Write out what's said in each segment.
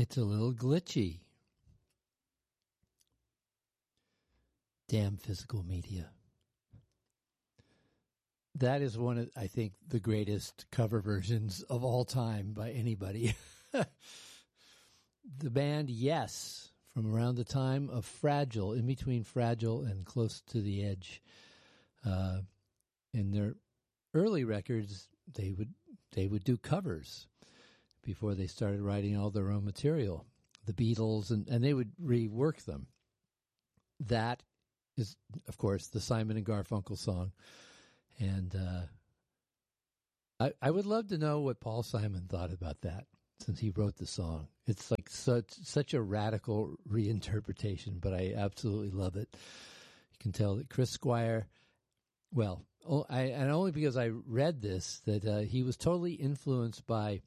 It's a little glitchy. Damn physical media. That is one of, I think, the greatest cover versions of all time by anybody. The band Yes, from around the time of Fragile, in between Fragile and Close to the Edge. In their early records, they would do covers before they started writing all their own material. The Beatles, and they would rework them. That is, of course, the Simon and Garfunkel song. And I would love to know what Paul Simon thought about that, since he wrote the song. It's like such a radical reinterpretation, but I absolutely love it. You can tell that Chris Squire, well, and only because I read this, that he was totally influenced by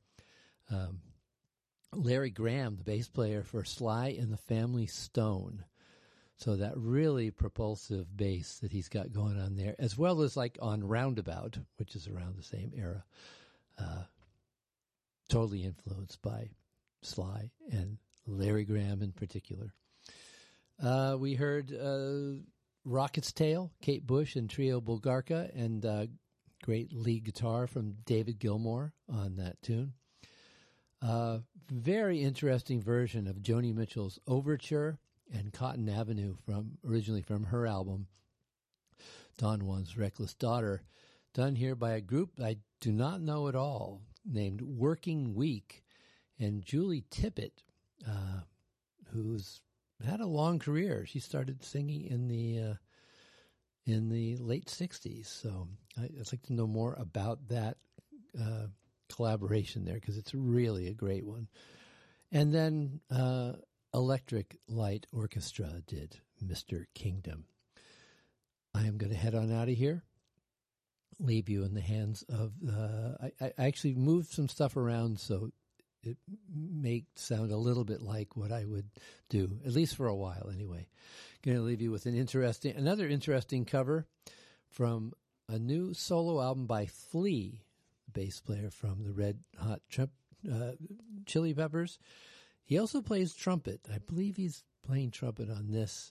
Larry Graham, the bass player for Sly and the Family Stone. So that really propulsive bass that he's got going on there, as well as like on Roundabout, which is around the same era, totally influenced by Sly and Larry Graham in particular. We heard Rocket's Tale, Kate Bush and Trio Bulgarka, and great lead guitar from David Gilmour on that tune. Very interesting version of Joni Mitchell's Overture and Cotton Avenue, originally from her album Don Juan's Reckless Daughter, done here by a group I do not know at all, named Working Week, and Julie Tippett, who's had a long career. She started singing in the late 60s, so I'd like to know more about that collaboration there, because it's really a great one. And then Electric Light Orchestra did Mr. Kingdom. I am going to head on out of here, leave you in the hands of, I actually moved some stuff around so it may sound a little bit like what I would do, at least for a while anyway. Going to leave you with another interesting cover from a new solo album by Flea, the bass player from the Red Hot Chili Peppers. He also plays trumpet. I believe he's playing trumpet on this.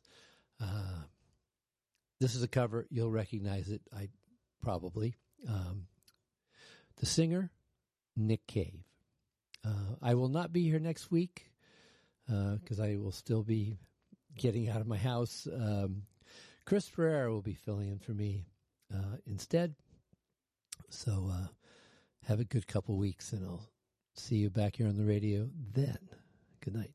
This is a cover. You'll recognize it, probably. The singer, Nick Cave. I will not be here next week because I will still be getting out of my house. Chris Ferreira will be filling in for me instead. So have a good couple weeks, and I'll see you back here on the radio then. Good night.